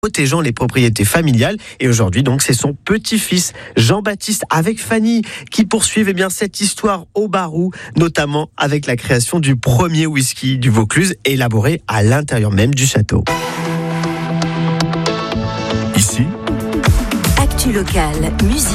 protégeant les propriétés familiales. Et aujourd'hui, donc, c'est son petit-fils, Jean-Baptiste, avec Fanny, qui poursuivent cette histoire au Barou, notamment avec la création du premier whisky du Vaucluse, élaboré à l'intérieur même du château. Ici, Actu locale, musique.